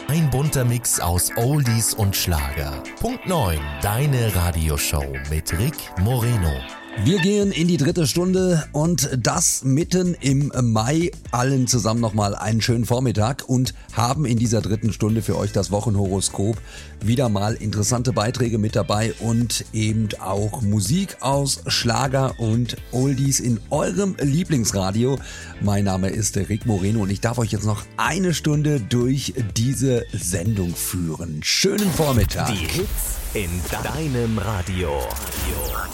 Ein bunter Mix aus Oldies und Schlager. Punkt 9, deine Radioshow mit Rick Moreno. Wir gehen in die dritte Stunde und das mitten im Mai. Allen zusammen nochmal einen schönen Vormittag und haben in dieser dritten Stunde für euch das Wochenhoroskop. Wieder mal interessante Beiträge mit dabei und eben auch Musik aus Schlager und Oldies in eurem Lieblingsradio. Mein Name ist Rick Moreno und ich darf euch jetzt noch eine Stunde durch diese Sendung führen. Schönen Vormittag. Die Hits in deinem Radio.